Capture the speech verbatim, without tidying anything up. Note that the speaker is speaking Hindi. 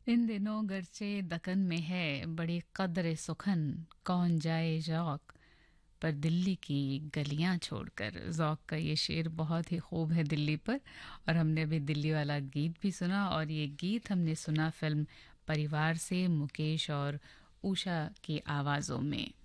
इन दिनों गर्चे दकन में है बड़ी कद्र सुखन, कौन जाए जौक पर दिल्ली की गलियां छोड़कर। जौक का ये शेर बहुत ही खूब है दिल्ली पर। और हमने अभी दिल्ली वाला गीत भी सुना, और ये गीत हमने सुना फिल्म परिवार से मुकेश और उषा की आवाज़ों में।